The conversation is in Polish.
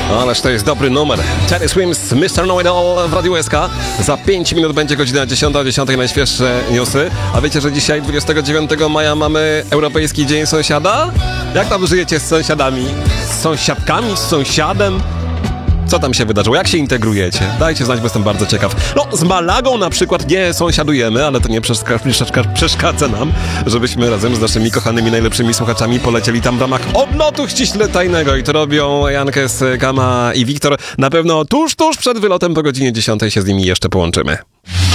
Ależ to jest dobry numer. Terry Swims, Mr. Know-It-All w Radiu SK. Za 5 minut będzie godzina 10 o 10 najświeższe newsy. A wiecie, że dzisiaj 29 maja mamy Europejski Dzień Sąsiada? Jak tam żyjecie z sąsiadami? Z sąsiadkami? Z sąsiadem? Co tam się wydarzyło? Jak się integrujecie? Dajcie znać, bo jestem bardzo ciekaw. No, z Malagą na przykład nie sąsiadujemy, ale to nie przeszkadza nam, żebyśmy razem z naszymi kochanymi, najlepszymi słuchaczami polecieli tam w ramach odlotu ściśle tajnego. I to robią Jankes, Kama i Wiktor. Na pewno tuż przed wylotem po godzinie 10 się z nimi jeszcze połączymy.